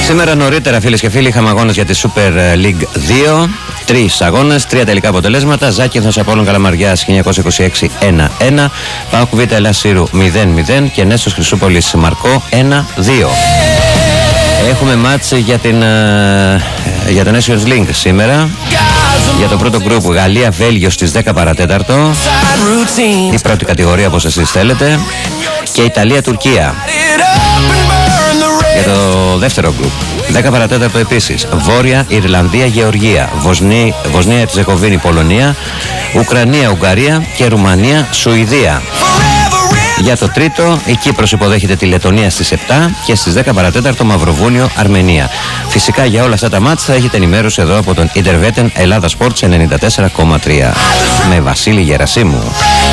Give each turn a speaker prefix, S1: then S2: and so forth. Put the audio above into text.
S1: Σήμερα νωρίτερα, φίλες και φίλοι, είχαμε αγώνες για τη Super League 2. 3 αγώνες, 3 τελικά αποτελέσματα. Ζάκυνθος Απόλλων Καλαμαριάς 1926 1-1. ΠΑΟΚ Β' Ελλάς Σύρου 0-0 και Νέσος Χρυσούπολης Μαρκό 1-2. Έχουμε μάτς για το Nations League σήμερα. Για το πρώτο γκρουπ Γαλλία-Βέλγιο στις 10 παρατέταρτο. Η πρώτη κατηγορία, όπως εσείς θέλετε. Και Ιταλία-Τουρκία. Για το δεύτερο γκρουπ 10 παρατέταρτο επίσης. Βόρεια Ιρλανδία-Γεωργία. Βοσνία-Ερζεγοβίνη-Πολωνία. Ουκρανία-Ουγγαρία και Ρουμανία-Σουηδία. Για το τρίτο, η Κύπρος υποδέχεται τη Λετωνία στις 7 και στις 10 παρατέταρτο Μαυροβούνιο-Αρμενία. Φυσικά για όλα αυτά τα μάτς θα έχετε ενημέρωση εδώ από τον Interveten Ελλάδα Sports 94,3 με Βασίλη Γερασίμου.